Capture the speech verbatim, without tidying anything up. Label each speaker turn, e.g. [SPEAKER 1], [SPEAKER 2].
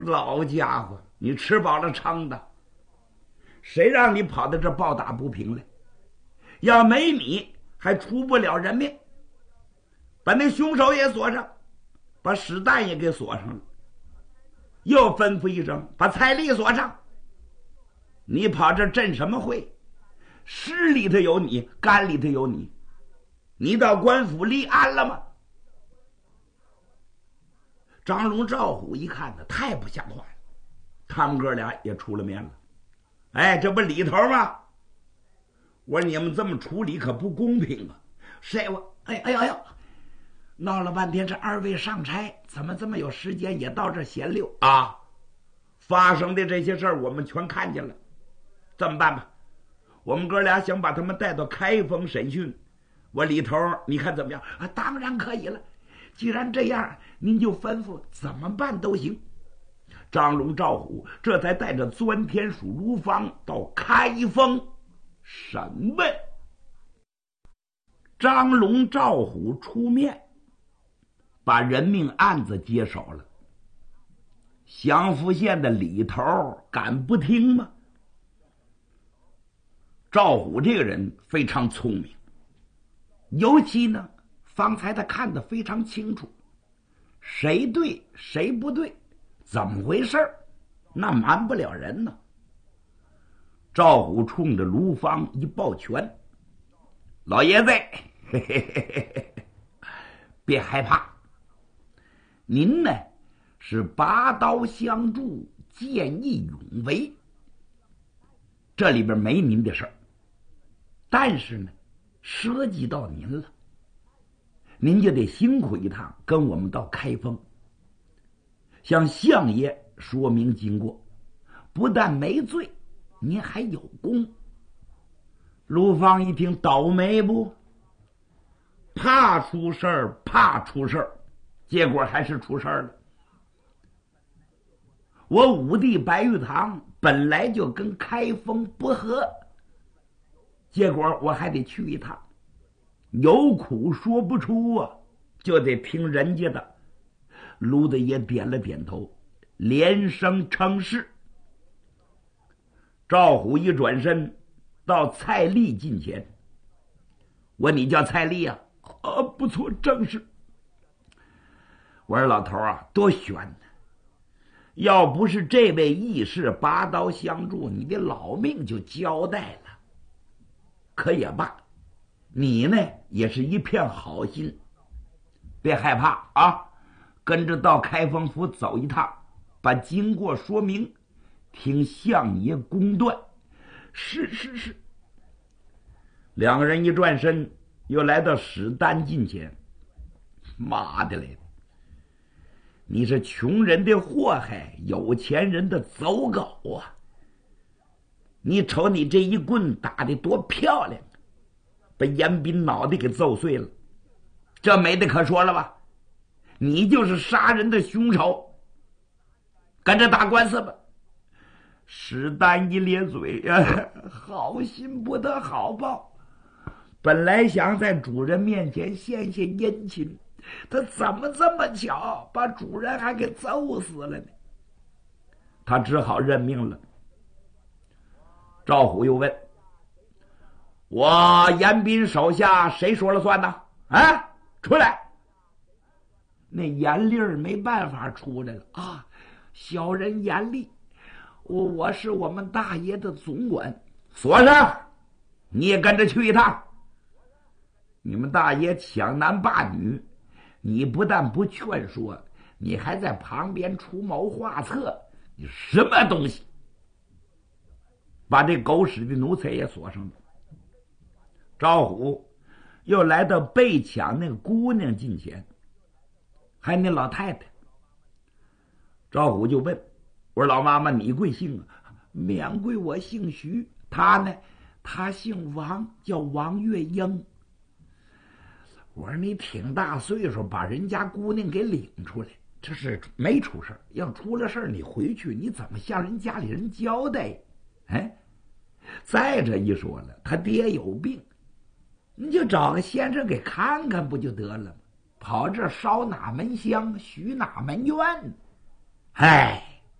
[SPEAKER 1] 老家伙，你吃饱了撑的，谁让你跑到这抱打不平来？要没你，还出不了人命。把那凶手也锁上，把史蛋也给锁上了。又吩咐一声，把蔡丽锁上。你跑这镇什么会？湿里头有你，干里头有你。你到官府立案了吗？张龙赵虎一看呢，太不像话了。他们哥俩也出了面了。哎，这不里头吗？我说你们这么处理可不公平啊！谁我？哎哎哎呦！闹了半天，这二位上差怎么这么有时间也到这闲溜啊？发生的这些事儿我们全看见了。这么办吧，我们哥俩想把他们带到开封审讯，我里头你看怎么样啊？当然可以了，既然这样，您就吩咐怎么办都行。张龙赵虎这才带着钻天鼠卢芳到开封审问。张龙赵虎出面把人命案子接手了。祥符县的李头敢不听吗？赵虎这个人非常聪明，尤其呢，方才他看得非常清楚，谁对谁不对，怎么回事那瞒不了人呢。赵虎冲着卢芳一抱拳：“老爷子，嘿嘿嘿嘿，别害怕，您呢是拔刀相助，见义勇为，这里边没您的事儿，但是呢，涉及到您了，您就得辛苦一趟，跟我们到开封，向相爷说明经过，不但没罪，您还有功。”卢芳一听，倒霉不？怕出事儿，怕出事儿，结果还是出事儿了。我五弟白玉堂本来就跟开封不和，结果我还得去一趟，有苦说不出啊，就得听人家的。卢大爷点了点头，连声称是。赵虎一转身到蔡丽近前，我你叫蔡丽啊？啊，不错，正是。我说老头啊，多悬呢！要不是这位义士拔刀相助，你的老命就交代了。可也罢，你呢也是一片好心，别害怕啊，跟着到开封府走一趟，把经过说明，听相爷公断。是是是。两个人一转身，又来到史丹近前。妈的嘞！你是穷人的祸害，有钱人的走狗啊！你瞅你这一棍打得多漂亮，把严彬脑袋给揍碎了，这没得可说了吧？你就是杀人的凶手，跟着打官司吧。史丹一咧嘴呀，好心不得好报，本来想在主人面前献献殷勤，他怎么这么巧，把主人还给揍死了呢？他只好认命了。赵虎又问：“我严彬手下谁说了算呢？啊，出来！”那严厉儿没办法出来了啊，小人严厉，我我是我们大爷的总管。锁上，你也跟着去一趟。你们大爷抢男霸女，你不但不劝说，你还在旁边出谋划策，你什么东西？把这狗屎的奴才也锁上了。赵虎又来到被抢那个姑娘近前，还那老太太。赵虎就问：“我说老妈妈，你贵姓啊？”“免贵，我姓徐。”“他呢？”“他姓王，叫王月英。”我说你挺大岁数，把人家姑娘给领出来，这是没出事，要出了事你回去你怎么向人家里人交代？哎，再这一说了，他爹有病，你就找个先生给看看不就得了吗？跑这烧哪门香，许哪门愿？哎，